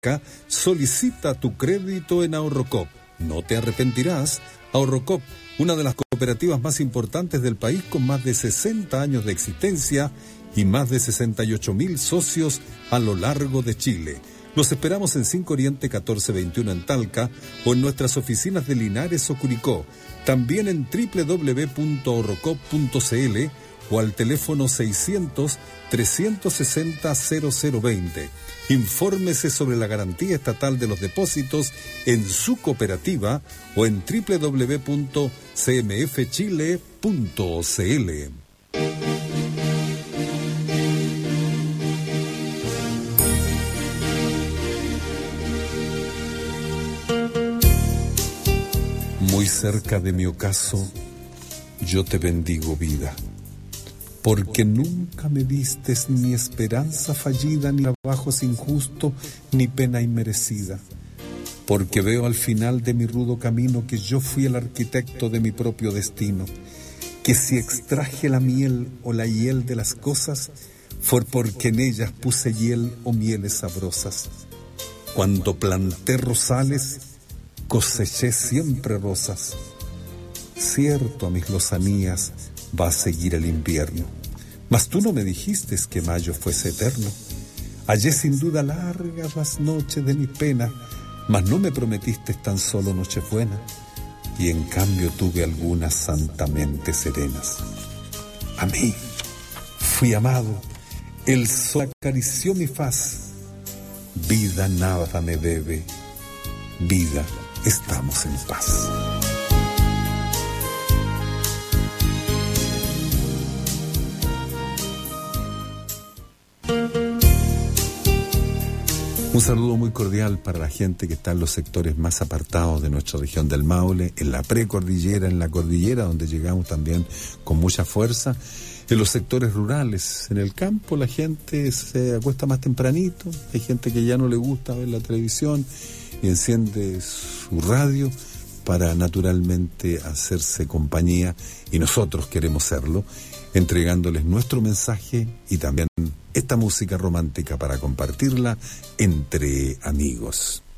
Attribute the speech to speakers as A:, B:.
A: solicita tu crédito en Ahorrocop. No te arrepentirás. Ahorrocop, una de las cooperativas más importantes del país con más de 60 años de existencia y más de 68.000 socios a lo largo de Chile. Los esperamos en 5 Oriente 1421 en Talca o en nuestras oficinas de Linares o Curicó. También en www.ahorrocop.cl o al teléfono 600-360-0020. Infórmese sobre la garantía estatal de los depósitos en su cooperativa o en www.cmfchile.cl. Muy cerca de mi ocaso, yo te bendigo, vida, porque nunca me distes ni esperanza fallida, ni trabajos injusto, ni pena inmerecida. Porque veo al final de mi rudo camino que yo fui el arquitecto de mi propio destino, que si extraje la miel o la hiel de las cosas, fue porque en ellas puse hiel o mieles sabrosas. Cuando planté rosales, coseché siempre rosas. Cierto, a mis lozanías va a seguir el invierno, mas tú no me dijiste que mayo fuese eterno. Hallé sin duda largas las noches de mi pena, mas no me prometiste tan solo nochebuena, y en cambio tuve algunas santamente serenas. A mí fui amado, el sol acarició mi faz. Vida nada me debe, vida estamos en paz. Un saludo muy cordial para la gente que está en los sectores más apartados de nuestra región del Maule, en la precordillera, en la cordillera, donde llegamos también con mucha fuerza, en los sectores rurales. En el campo la gente se acuesta más tempranito, hay gente que ya no le gusta ver la televisión y enciende su radio para naturalmente hacerse compañía, y nosotros queremos serlo, entregándoles nuestro mensaje y también esta música romántica para compartirla entre amigos.